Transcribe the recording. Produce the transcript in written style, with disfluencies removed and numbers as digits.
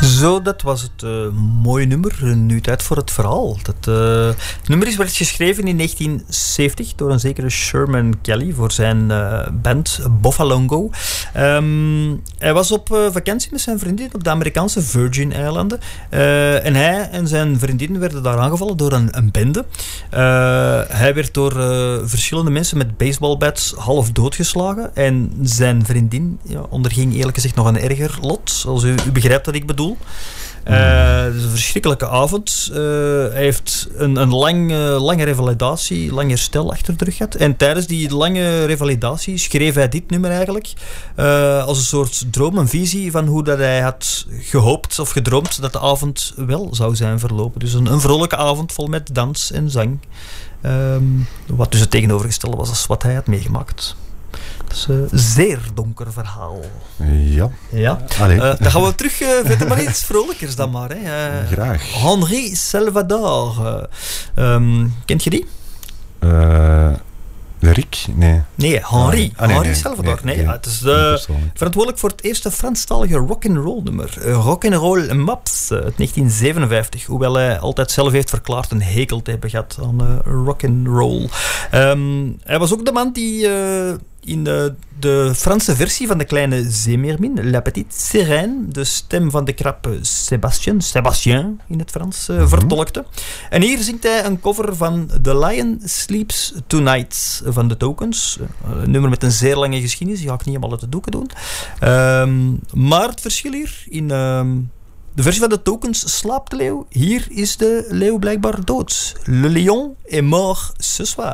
Zo, dat was het mooie nummer. Nu tijd voor het verhaal. Het nummer werd geschreven in 1970 door een zekere Sherman Kelly voor zijn band Boffalongo. Hij was op vakantie met zijn vriendin op de Amerikaanse Virgin-eilanden. En hij en zijn vriendin werden daar aangevallen door een bende. Hij werd door verschillende mensen met baseballbats half doodgeslagen. En zijn vriendin onderging eerlijk gezegd nog een erger lot, als u begrijpt wat ik bedoel. Het is een verschrikkelijke avond. Hij heeft een lange revalidatie, lang herstel achter de rug gehad. En tijdens die lange revalidatie schreef hij dit nummer eigenlijk als een soort droom, een visie van hoe dat hij had gehoopt of gedroomd dat de avond wel zou zijn verlopen. Dus een vrolijke avond vol met dans en zang. Wat dus het tegenovergestelde was als wat hij had meegemaakt. Dat is een zeer donker verhaal. Ja. Dan gaan we terug verder, maar iets vrolijkers dan maar. Hè. Graag. Henri Salvador. Kent je die? Rick? Nee. Nee, Henri. Henri Salvador. Nee, nee. het is verantwoordelijk voor het eerste Franstalige rock'n'roll nummer. Rock'n'roll Maps uit 1957. Hoewel hij altijd zelf heeft verklaard een hekel te hebben gehad aan rock'n'roll. Hij was ook de man die in de Franse versie van de kleine zeemeermin, La Petite Sirène, de stem van de krab Sébastien in het Frans, vertolkte. En hier zingt hij een cover van The Lion Sleeps Tonight van de Tokens. Een nummer met een zeer lange geschiedenis, die ga ik niet helemaal uit de doeken doen. Maar het verschil hier, in de versie van de Tokens slaapt de leeuw. Hier is de leeuw blijkbaar dood. Le lion est mort ce soir.